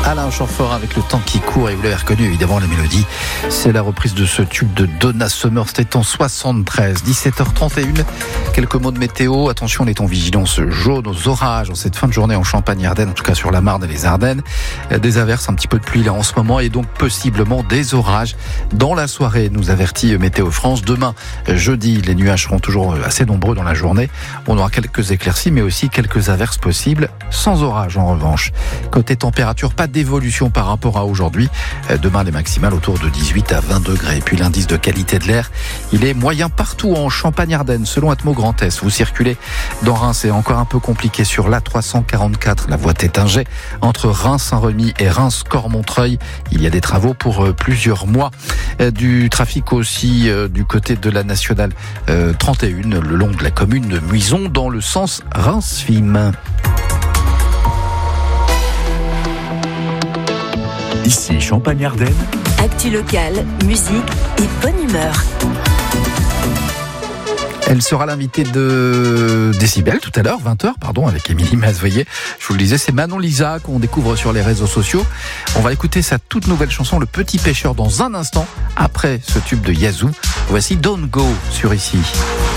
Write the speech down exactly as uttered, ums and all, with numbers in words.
Alain Chamfort avec Le temps qui court, et vous l'avez reconnu évidemment la mélodie. C'est la reprise de ce tube de Donna Summer, c'était en soixante-treize. dix-sept heures trente et une, quelques mots de météo. Attention, les temps vigilance jaune aux orages en cette fin de journée en Champagne-Ardenne, en tout cas sur la Marne et les Ardennes. Des averses, un petit peu de pluie là en ce moment, et donc possiblement des orages dans la soirée, nous avertit Météo France. Demain, jeudi, les nuages seront toujours assez nombreux dans la journée. On aura quelques éclaircies, mais aussi quelques averses possibles, sans orage en revanche. Côté température, pas d'évolution par rapport à aujourd'hui. Demain, les maximales autour de dix-huit à vingt degrés. Et puis l'indice de qualité de l'air, il est moyen partout en Champagne-Ardenne, selon Atmo Grand Est. Vous circulez dans Reims, c'est encore un peu compliqué sur l'A trois cent quarante-quatre, la voie Tétinger, entre Reims-Saint-Remy et Reims-Cormontreuil. Il y a des travaux pour plusieurs mois. Du trafic aussi du côté de la nationale trente et un, le long de la commune de Muison, dans le sens Reims-Fismes. Ici Champagne-Ardenne. Actu locale, musique et bonne humeur. Elle sera l'invitée de Décibel tout à l'heure, vingt heures, pardon, avec Émilie Masvoyer. Je vous le disais, c'est Manon Lisa qu'on découvre sur les réseaux sociaux. On va écouter sa toute nouvelle chanson, Le Petit Pêcheur, dans un instant, après ce tube de Yazoo. Voici Don't Go sur Ici.